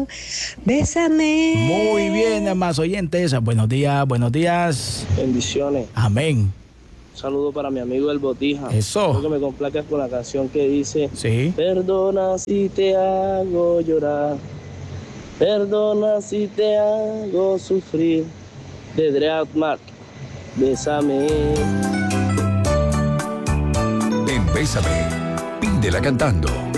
Bésame. Muy bien, más oyentes. Buenos días, buenos días. Bendiciones. Amén. Un saludo para mi amigo El Botija. Eso. Quiero que me complazcas con la canción que dice: Sí. Perdona si te hago llorar, perdona si te hago sufrir. De Dread Mark. Bésame. En Bésame, pídela cantando.